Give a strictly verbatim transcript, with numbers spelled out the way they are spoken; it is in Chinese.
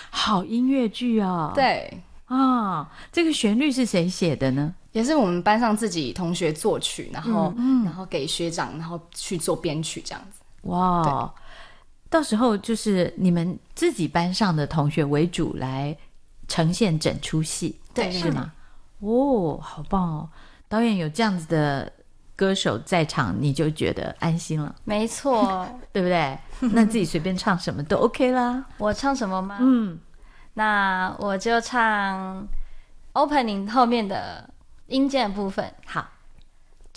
好音乐剧哦。 对啊，这个旋律是谁写的呢？ 也是我们班上自己同学作曲，然后、 嗯嗯、 然后给学长，然后去做编曲这样子。 哇，到时候就是你们自己班上的同学为主来呈现整出戏， 对， 是吗？哦，好棒哦！导演有这样子的歌手在场，你就觉得安心了。 没错， 对不对？那自己随便唱什么都 OK 啦。 我唱什么吗？ 嗯， 那我就唱 opening 后面的音阶部分。 好。